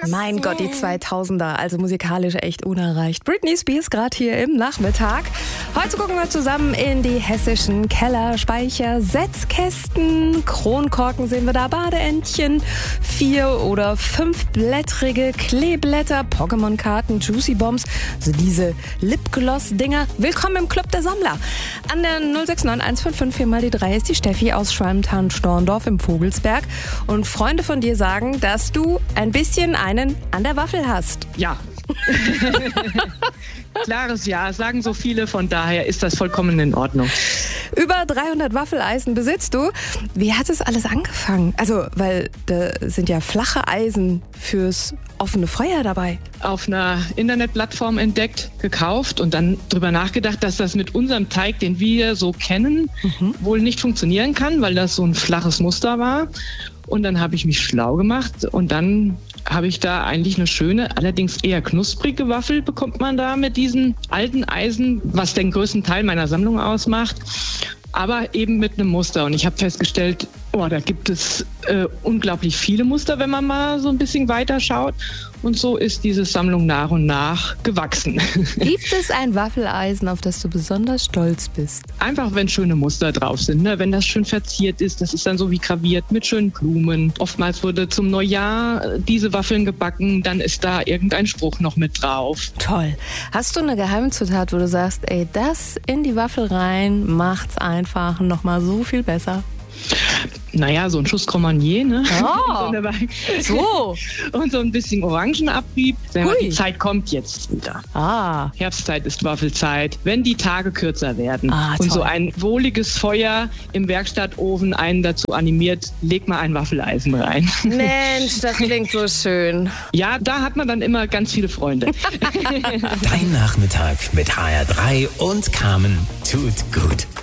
Mein Gott, die 2000er, also musikalisch echt unerreicht. Britney Spears gerade hier im Nachmittag. Heute gucken wir zusammen in die hessischen Keller, Speicher, Setzkästen, Kronkorken sehen wir da, Badeentchen, 4- oder 5-blättrige Kleeblätter, Pokémon-Karten, Juicy Bombs, also diese Lipgloss-Dinger. Willkommen im Club der Sammler. An der 069 155 4 mal die 3 ist die Steffi aus Schwalmtal-Storndorf im Vogelsberg. Und Freunde von dir sagen, dass du ein bisschen einen an der Waffel hast. Ja. Klares Ja, sagen so viele, von daher ist das vollkommen in Ordnung. Über 300 Waffeleisen besitzt du. Wie hat es alles angefangen? Also, weil da sind ja flache Eisen fürs offene Feuer dabei. Auf einer Internetplattform entdeckt, gekauft und dann drüber nachgedacht, dass das mit unserem Teig, den wir so kennen, wohl nicht funktionieren kann, weil das so ein flaches Muster war. Und dann habe ich mich schlau gemacht und dann habe ich da eigentlich eine schöne, allerdings eher knusprige Waffel bekommt man da mit diesen alten Eisen, was den größten Teil meiner Sammlung ausmacht, aber eben mit einem Muster. Und ich habe festgestellt, da gibt es unglaublich viele Muster, wenn man mal so ein bisschen weiter schaut. Und so ist diese Sammlung nach und nach gewachsen. Gibt es ein Waffeleisen, auf das du besonders stolz bist? Einfach, wenn schöne Muster drauf sind, ne? Wenn das schön verziert ist, das ist dann so wie graviert mit schönen Blumen. Oftmals wurde zum Neujahr diese Waffeln gebacken, dann ist da irgendein Spruch noch mit drauf. Toll. Hast du eine Geheimzutat, wo du sagst, ey, das in die Waffel rein macht's einfach nochmal so viel besser? Naja, so ein Schuss Cremagnier, ne? Oh, so. Und so ein bisschen Orangenabrieb. Die Zeit kommt jetzt wieder. Herbstzeit ist Waffelzeit, wenn die Tage kürzer werden. Und so ein wohliges Feuer im Werkstattofen einen dazu animiert, leg mal ein Waffeleisen rein. Mensch, das klingt so schön. Ja, da hat man dann immer ganz viele Freunde. Dein Nachmittag mit HR3 und Carmen tut gut.